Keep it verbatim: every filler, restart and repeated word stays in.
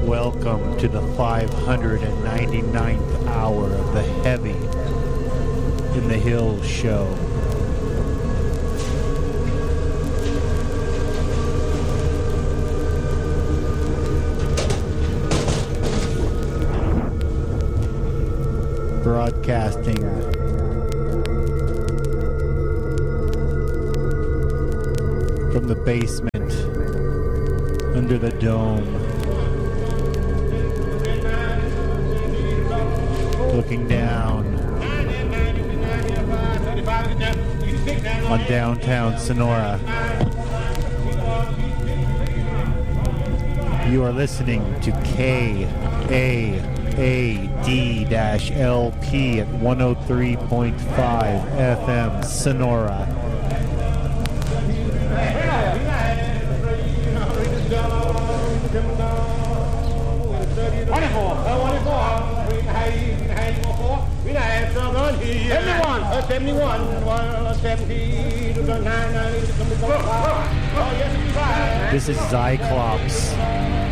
Welcome to the five hundred ninety-ninth hour of the Heavy in the Hills show. Broadcasting from the basement under the dome, looking down on downtown Sonora. You are listening to K A A D L P at one oh three point five F M Sonora. seventy-one, This is Zyclops